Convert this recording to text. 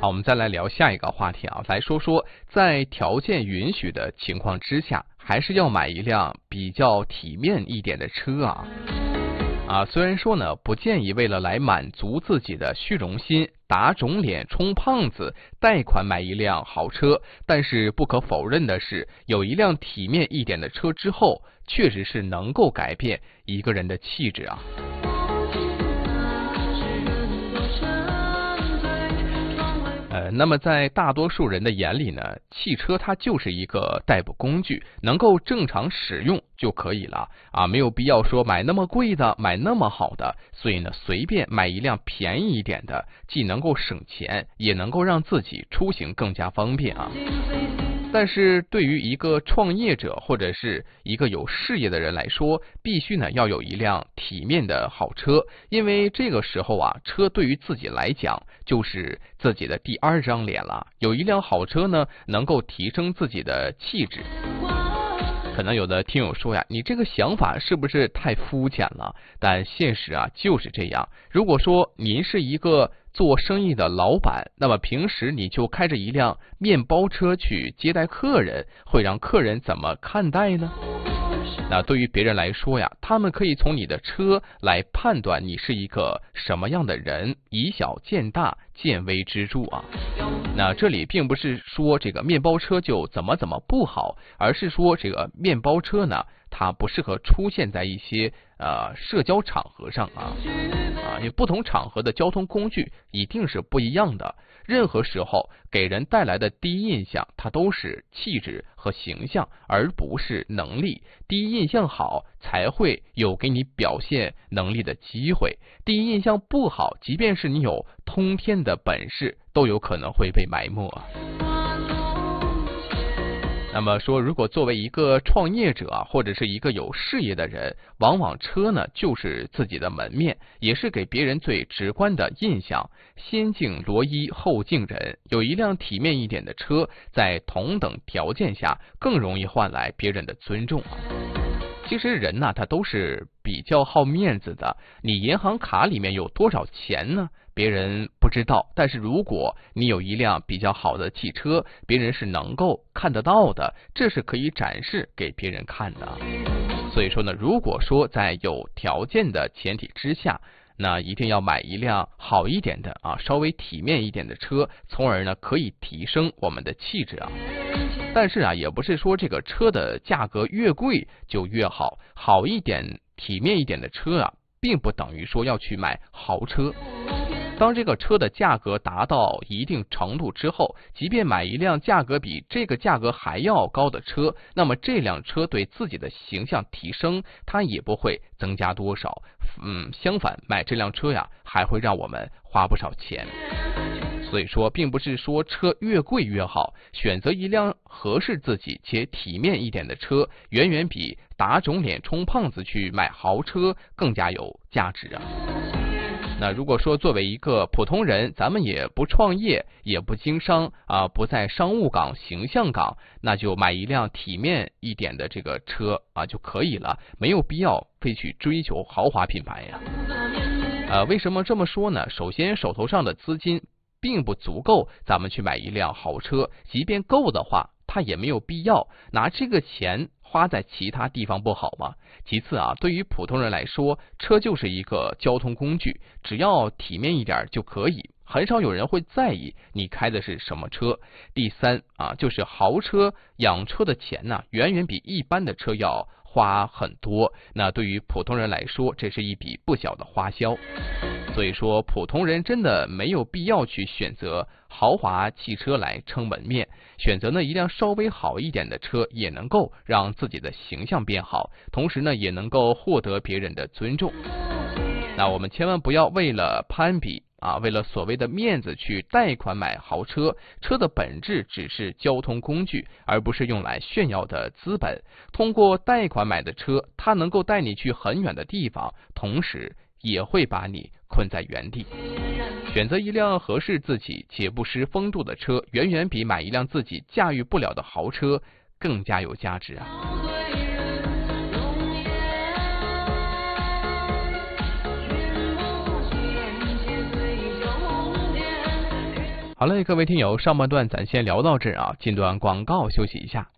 好，我们再来聊下一个话题啊，来说说在条件允许的情况之下，还是要买一辆比较体面一点的车啊。虽然说呢，不建议为了来满足自己的虚荣心，打肿脸充胖子，贷款买一辆豪车，但是不可否认的是，有一辆体面一点的车之后，确实是能够改变一个人的气质啊。那么在大多数人的眼里呢，汽车它就是一个代步工具，能够正常使用就可以了啊，没有必要说买那么贵的，买那么好的，所以呢，随便买一辆便宜一点的，既能够省钱，也能够让自己出行更加方便啊。但是对于一个创业者或者是一个有事业的人来说，必须呢要有一辆体面的好车，因为这个时候啊，车对于自己来讲就是自己的第二张脸了。有一辆好车呢，能够提升自己的气质。可能有的听友说呀，你这个想法是不是太肤浅了？但现实啊就是这样。如果说您是一个做生意的老板，那么平时你就开着一辆面包车去接待客人，会让客人怎么看待呢？那对于别人来说呀，他们可以从你的车来判断你是一个什么样的人，以小见大，见微知著啊。那这里并不是说这个面包车就怎么不好，而是说这个面包车呢，它不适合出现在一些社交场合上因为不同场合的交通工具一定是不一样的。任何时候给人带来的第一印象，它都是气质和形象，而不是能力。第一印象好，才会有给你表现能力的机会。第一印象不好，即便是你有通天的本事，都有可能会被埋没。那么说，如果作为一个创业者或者是一个有事业的人，往往车呢就是自己的门面，也是给别人最直观的印象。先敬罗衣后敬人，有一辆体面一点的车，在同等条件下更容易换来别人的尊重其实人呢，他都是比较好面子的。你银行卡里面有多少钱呢？别人不知道，但是如果你有一辆比较好的汽车，别人是能够看得到的，这是可以展示给别人看的。所以说呢，如果说在有条件的前提之下，那一定要买一辆好一点的稍微体面一点的车，从而呢可以提升我们的气质但是也不是说这个车的价格越贵就越好，好一点体面一点的车并不等于说要去买豪车。当这个车的价格达到一定程度之后，即便买一辆价格比这个价格还要高的车，那么这辆车对自己的形象提升，它也不会增加多少。相反，买这辆车还会让我们花不少钱。所以说，并不是说车越贵越好，选择一辆合适自己且体面一点的车，远远比打肿脸充胖子去买豪车更加有价值那如果说作为一个普通人，咱们也不创业，也不经商不在商务岗、形象岗，那就买一辆体面一点的这个车就可以了，没有必要非去追求豪华品牌为什么这么说呢？首先，手头上的资金并不足够，咱们去买一辆豪车，即便够的话，它也没有必要拿这个钱花在其他地方，不好吗？其次对于普通人来说，车就是一个交通工具，只要体面一点就可以，很少有人会在意你开的是什么车。第三就是豪车养车的钱远远比一般的车要花很多，那对于普通人来说，这是一笔不小的花销。所以说，普通人真的没有必要去选择豪华汽车来撑门面，选择一辆稍微好一点的车，也能够让自己的形象变好，同时也能够获得别人的尊重。那我们千万不要为了攀比为了所谓的面子去贷款买豪车，车的本质只是交通工具，而不是用来炫耀的资本。通过贷款买的车，它能够带你去很远的地方，同时也会把你困在原地。选择一辆合适自己且不失风度的车，远远比买一辆自己驾驭不了的豪车更加有价值好嘞，各位听友，上半段咱先聊到这儿啊，进段广告休息一下。